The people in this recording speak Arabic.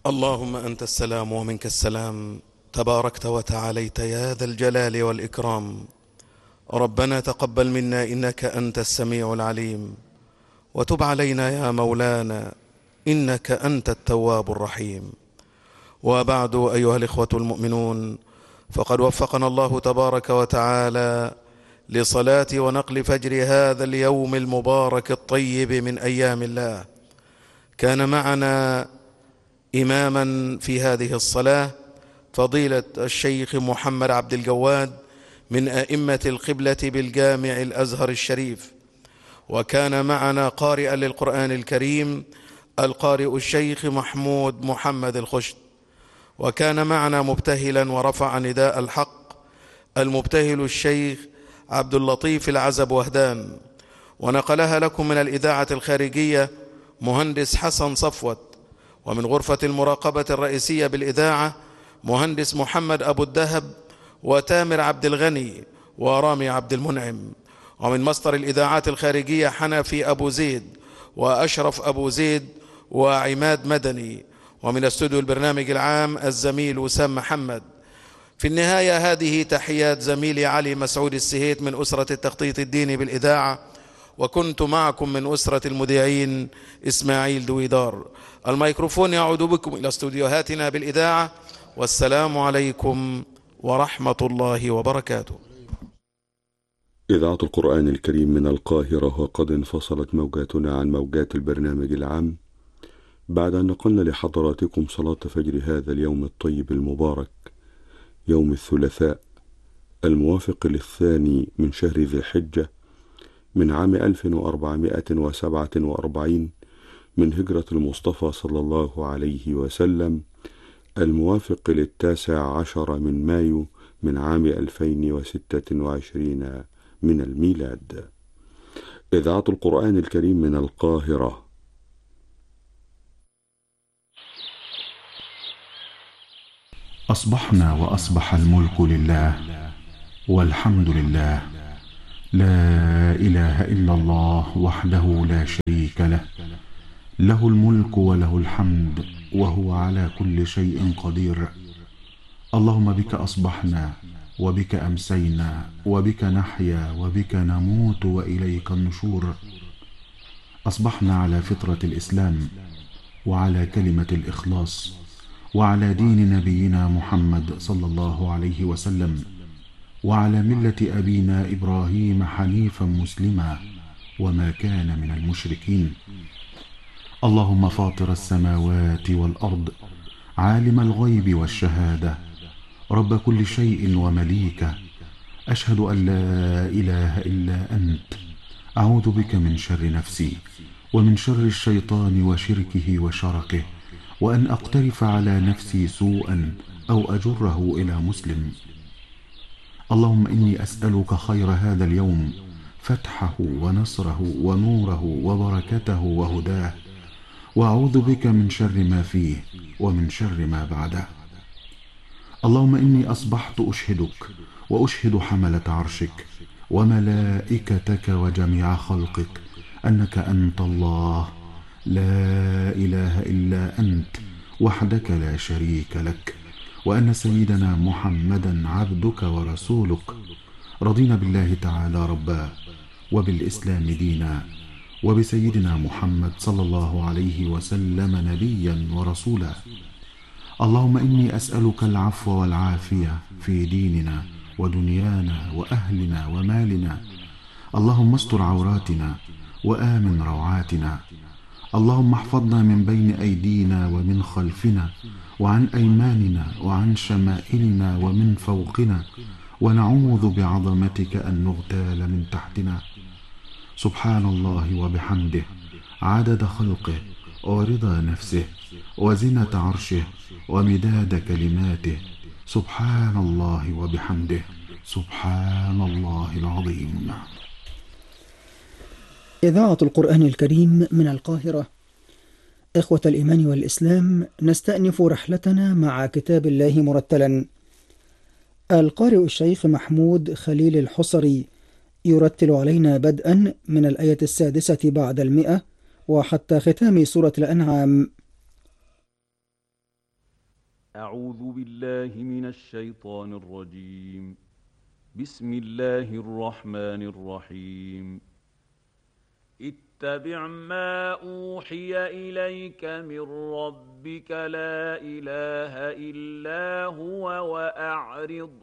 اللهم أنت السلام ومنك السلام، تباركت وتعاليت يا ذا الجلال والإكرام. ربنا تقبل منا إنك أنت السميع العليم، وتب علينا يا مولانا إنك أنت التواب الرحيم. وبعد، أيها الإخوة المؤمنون، فقد وفقنا الله تبارك وتعالى لصلاة ونقل فجر هذا اليوم المبارك الطيب من أيام الله. كان معنا إماما في هذه الصلاة فضيلة الشيخ محمد عبد الجواد من أئمة القبلة بالجامع الأزهر الشريف، وكان معنا قارئا للقرآن الكريم القارئ الشيخ محمود محمد الخشت، وكان معنا مبتهلا ورفع نداء الحق المبتهل الشيخ عبد اللطيف العزب وهدان، ونقلها لكم من الإذاعة الخارجية مهندس حسن صفوت، ومن غرفة المراقبة الرئيسية بالإذاعة مهندس محمد أبو الدهب وتامر عبد الغني ورامي عبد المنعم، ومن مصدر الإذاعات الخارجية حنفي أبو زيد وأشرف أبو زيد وعماد مدني، ومن استوديو البرنامج العام الزميل وسام محمد. في النهاية هذه تحيات زميلي علي مسعود السهيت من أسرة التخطيط الديني بالإذاعة، وكنت معكم من أسرة المذيعين إسماعيل دويدار. الميكروفون يعود بكم إلى استوديوهاتنا بالإذاعة، والسلام عليكم ورحمة الله وبركاته. إذاعة القرآن الكريم من القاهرة، وقد انفصلت موجاتنا عن موجات البرنامج العام بعد أن نقلنا لحضراتكم صلاة فجر هذا اليوم الطيب المبارك، يوم الثلاثاء الموافق للثاني من شهر ذي الحجة من عام 1447 من هجرة المصطفى صلى الله عليه وسلم، الموافق ل19 من مايو من عام 2026 من الميلاد. إذاعة القرآن الكريم من القاهرة. أصبحنا وأصبح الملك لله والحمد لله، لا إله إلا الله وحده لا شريك له، له الملك وله الحمد وهو على كل شيء قدير. اللهم بك أصبحنا وبك أمسينا وبك نحيا وبك نموت وإليك النشور. أصبحنا على فطرة الإسلام وعلى كلمة الإخلاص وعلى دين نبينا محمد صلى الله عليه وسلم وعلى ملة أبينا إبراهيم حنيفا مسلما وما كان من المشركين. اللهم فاطر السماوات والأرض، عالم الغيب والشهادة، رب كل شيء ومليكه، أشهد أن لا إله إلا أنت، أعوذ بك من شر نفسي ومن شر الشيطان وشركه وشركه، وأن أقترف على نفسي سوءا أو أجره إلى مسلم. اللهم إني أسألك خير هذا اليوم، فتحه ونصره ونوره وبركته وهداه، وأعوذ بك من شر ما فيه ومن شر ما بعده. اللهم إني أصبحت أشهدك وأشهد حملة عرشك وملائكتك وجميع خلقك أنك أنت الله، لا إله إلا أنت وحدك لا شريك لك، وأن سيدنا محمدا عبدك ورسولك. رضينا بالله تعالى ربا، وبالإسلام دينا، وبسيدنا محمد صلى الله عليه وسلم نبيا ورسولا. اللهم إني أسألك العفو والعافية في ديننا ودنيانا وأهلنا ومالنا. اللهم استر عوراتنا وآمن روعاتنا. اللهم احفظنا من بين أيدينا ومن خلفنا وعن أيماننا وعن شمائلنا ومن فوقنا، ونعوذ بعظمتك أن نغتال من تحتنا. سبحان الله وبحمده، عدد خلقه ورضا نفسه وزنة عرشه ومداد كلماته. سبحان الله وبحمده، سبحان الله العظيم. إذاعة القرآن الكريم من القاهرة. إخوة الإيمان والإسلام، نستأنف رحلتنا مع كتاب الله مرتلا. القارئ الشيخ محمود خليل الحصري يرتل علينا بدءا من الآية 6 بعد 100 وحتى ختام سورة الأنعام. أعوذ بالله من الشيطان الرجيم. بسم الله الرحمن الرحيم. اتبع ما أوحي إليك من ربك لا إله إلا هو وأعرض